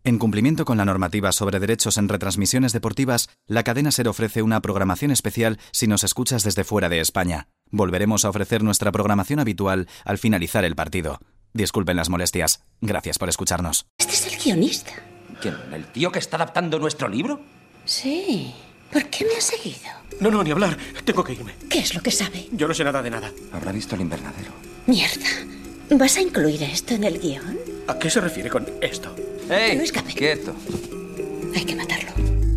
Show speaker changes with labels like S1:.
S1: En cumplimiento con la normativa sobre derechos en retransmisiones deportivas, la cadena SER ofrece una programación especial si nos escuchas desde fuera de España. Volveremos a ofrecer nuestra programación habitual al finalizar el partido. Disculpen las molestias. Gracias por escucharnos.
S2: Este es el guionista.
S3: ¿Quién? ¿El tío que está adaptando nuestro libro?
S2: Sí. ¿Por qué me has seguido?
S4: No, ni hablar. Tengo que irme.
S2: ¿Qué es lo que sabe?
S4: Yo no sé nada de nada.
S3: Habrá visto el invernadero.
S2: Mierda. ¿Vas a incluir esto en el guión?
S4: ¿A qué se refiere con esto?
S3: ¡Ey!
S2: Que no escape.
S3: ¡Quieto!
S2: Hay que matarlo.